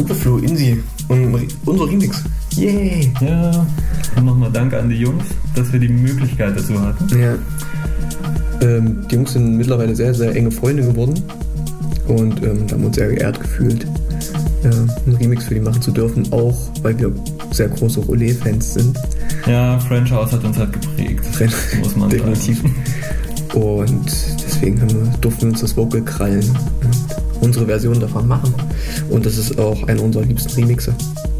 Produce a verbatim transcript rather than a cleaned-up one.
Superflu, Insi und unser Remix. Yay! Ja, und nochmal Danke an die Jungs, dass wir die Möglichkeit dazu hatten. Ja. Ähm, die Jungs sind mittlerweile sehr, sehr enge Freunde geworden und ähm, haben uns sehr geehrt gefühlt, äh, einen Remix für die machen zu dürfen, auch weil wir sehr große Rollet-Fans sind. Ja, French House hat uns halt geprägt, muss man definitiv sagen. Und deswegen haben wir, durften wir uns das Vocal krallen und unsere Version davon machen. Und das ist auch einer unserer liebsten Remixe.